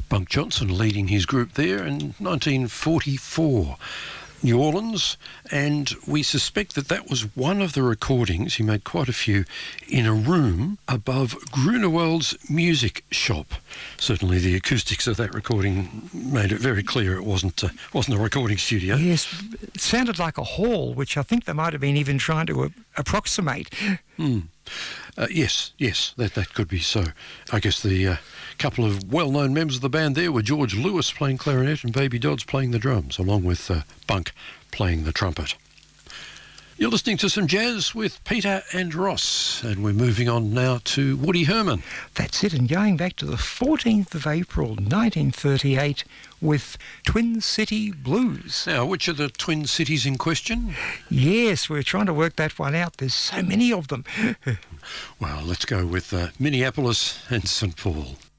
Bunk Johnson leading his group there in 1944. New Orleans, and we suspect that that was one of the recordings. He made quite a few in a room above Grunewald's music shop. Certainly the acoustics of that recording made it very clear it wasn't a recording studio. Yes, it sounded like a hall, which I think they might have been even trying to approximate. Yes, that could be so. I guess the couple of well-known members of the band there were George Lewis playing clarinet and Baby Dodds playing the drums, along with Bunk playing the trumpet. You're listening to some jazz with Peter and Ross, and we're moving on now to Woody Herman. That's it, and going back to the 14th of April 1938 with Twin City Blues. Now, which are the Twin Cities in question? Yes, we're trying to work that one out. There's so many of them. Well, let's go with Minneapolis and St. Paul.